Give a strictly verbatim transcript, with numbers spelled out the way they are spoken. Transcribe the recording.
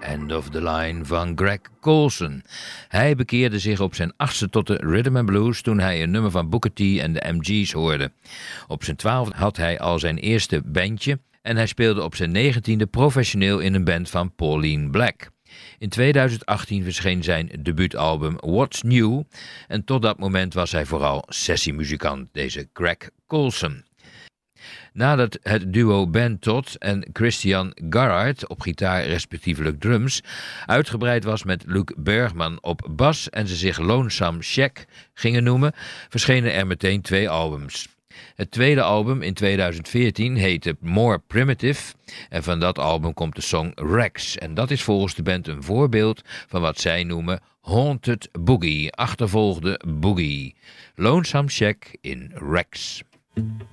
End of the Line van Greg Colson. Hij bekeerde zich op zijn achtste tot de rhythm and blues toen hij een nummer van Booker T en de M G's hoorde. Op zijn twaalfde had hij al zijn eerste bandje en hij speelde op zijn negentiende professioneel in een band van Pauline Black. In tweeduizend achttien verscheen zijn debuutalbum What's New en tot dat moment was hij vooral sessiemuzikant, deze Greg Colson. Nadat het duo Ben Todd en Christian Garrard op gitaar respectievelijk drums uitgebreid was met Luc Bergman op bas en ze zich Lonesome Shack gingen noemen, verschenen er meteen twee albums. Het tweede album in tweeduizend veertien heette More Primitive en van dat album komt de song Rex en dat is volgens de band een voorbeeld van wat zij noemen Haunted Boogie, achtervolgde boogie. Lonesome Shack in Rex.